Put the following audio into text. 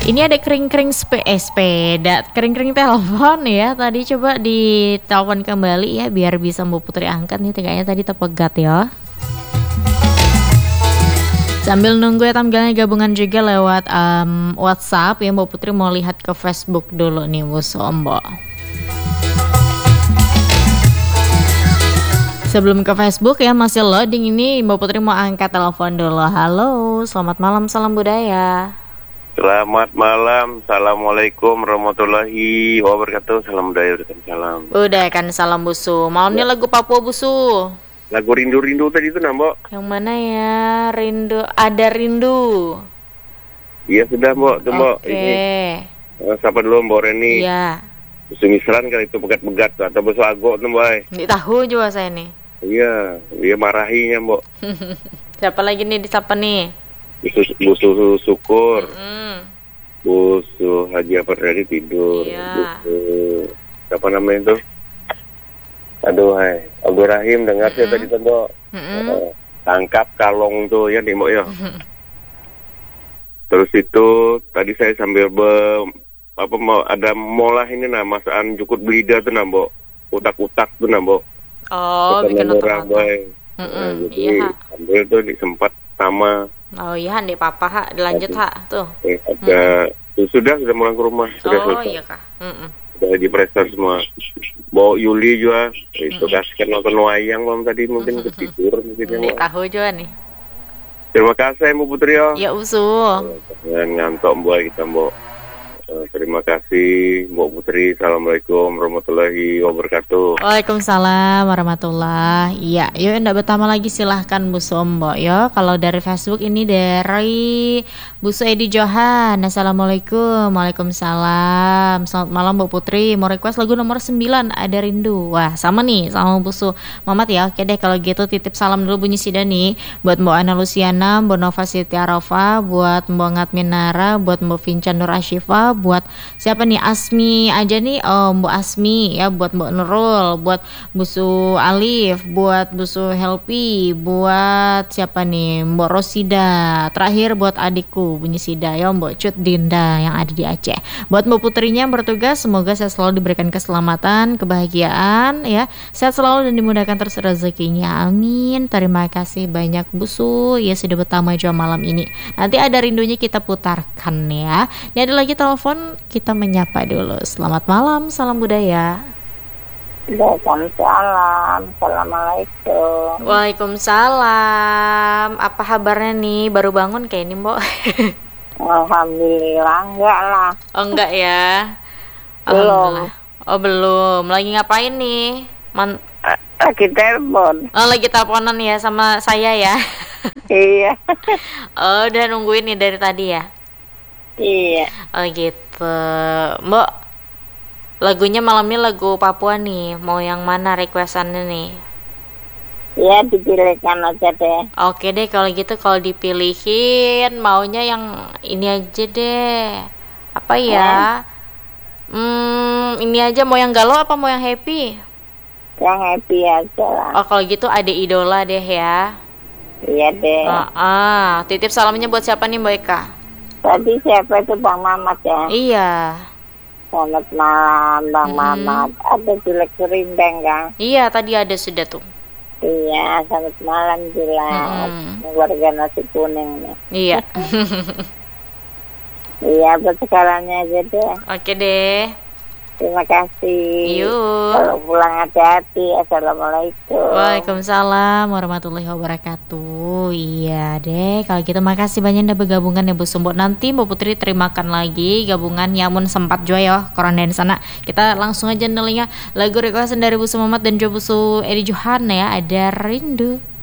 Ini ada kering-kering sepeda, kering-kering telepon ya. Tadi coba ditelepon kembali ya biar bisa Mbak Putri angkat nih, kayaknya tadi terpegat ya. Sambil nunggu ya tampilnya gabungan juga lewat WhatsApp ya, Mbak Putri mau lihat ke Facebook dulu nih Bu Sombo. Sebelum ke Facebook ya masih loading ini, Mbak Putri mau angkat telepon dulu. Halo, selamat malam, salam budaya. Selamat malam, assalamualaikum warahmatullahi wabarakatuh. Salam budaya, salam. Udah kan salam Busu. Malamnya lagu Papua Busu. Lagu rindu-rindu tadi itu Mbok. Yang mana ya? Rindu, ada rindu. Iya sudah Mbok, tuh Mbok. Oke. Siapa dulu Mbok Reni? Iya. Busu Misran kali itu pegat-pegat atau Busu Ago tuh Mbak. Nggak tahu juga saya nih. Iya, dia marahinya Mbok. Siapa lagi nih disapa nih? Busu Syukur. Busu Haji apa tadi tidur. Iya. Busu siapa namanya itu? Aduh, Abdul Rahim dengar saya tadi tuh Mbok. Tangkap kalong tuh ya nih Mbok ya. Terus itu tadi saya sambil mau ada molah ini masaan jukut belida tuh Mbok. Utak-utak tuh Mbok. Oh, bikin otak-otak. Jadi Iya, ambil tuh sempat sama. Oh iya, Dek Papa, Ha. Dilanjut, Ha. Tuh. Ada sudah mulai ke rumah. Sudah Oh selesai. iya, Kak. Sudah di prester semua. Bawa Yuli juga. Itu kasihkan nonton wayang malam tadi mungkin ketidur mungkin. Nggak tahu juga nih. Terima kasih Bu Putri ya. Ya Usu. Jangan ngantuk Mbak kita Mbak. Terima kasih Mbak Putri. Assalamualaikum warahmatullahi wabarakatuh. Waalaikumsalam warahmatullahi. Iya, yuk enggak bertama lagi silahkan Bu Sombo ya. Kalau dari Facebook ini dari Bu Edi Johan. Assalamualaikum. Waalaikumsalam. Selamat malam Bu Putri. Mau request lagu nomor 9 Ada Rindu. Wah, sama nih sama Bu Su Mamat ya. Oke deh kalau gitu titip salam dulu bunyi Sida nih buat Mbak Ana Luciana, Mbak Nova Siti Arafa, buat Mbak Ngatmin Nara, buat Mbak Vincan Nur Ashifa, buat siapa nih Asmi aja nih, Mbak Asmi ya, buat Mbak Nurul, buat Busu Alif, buat Busu Helpi, buat siapa nih Mbak Rosida, terakhir buat adikku bunyi Sida ya, Mbak Cut Dinda yang ada di Aceh. Buat Mbak Putrinya yang bertugas, semoga saya selalu diberikan keselamatan, kebahagiaan ya, sehat selalu dan dimudahkan terus rezekinya, amin. Terima kasih banyak Busu ya sudah bertamu jam malam ini. Nanti ada rindunya kita putarkan ya. Ini ada lagi telepon, kita menyapa dulu. Selamat malam, salam budaya. Waalaikumsalam. Assalamualaikum. Waalaikumsalam. Apa kabarnya nih? Baru bangun kayak ini, Mbok? Alhamdulillah, enggak lah. Oh, enggak ya. Belum. Alhamdulillah. Oh, belum. Lagi ngapain nih? Lagi telepon. Oh, lagi teleponan ya sama saya ya. Iya. Oh, udah nungguin nih dari tadi ya. Iya. Oh gitu, Mbok. Lagunya malam ini lagu Papua nih. Mau yang mana requestannya nih? Ya dipilihkan aja deh. Oke deh kalau gitu, kalau dipilihin maunya yang ini aja deh. Apa ya? Ini aja, mau yang galau apa mau yang happy? Yang happy aja lah. Oh kalau gitu ada idola deh ya. Iya deh. Titip salamnya buat siapa nih Mbak Eka? Tadi siapa itu Bang Mamat ya? Iya. Selamat malam Bang Mamat. Ada jelek Rindeng kan? Iya tadi ada sudah tuh. Iya, selamat malam jelas. Warga nasi kuning nih. Iya. Iya, buat sekarangnya aja deh. Oke deh. Terima kasih. Yuk. Kalau pulang hati-hati. Assalamualaikum. Waalaikumsalam warahmatullahi wabarakatuh. Iya deh. Kalau gitu makasih banyak udah bergabungan ya Bu Sumbok. Nanti Mbak Putri terimakan lagi gabungan Yamun sempat juga ya koran dari sana. Kita langsung aja nelingnya lagu requestan dari Bu Muhammad dan juga Bu Edi Johan ya. Ada Rindu.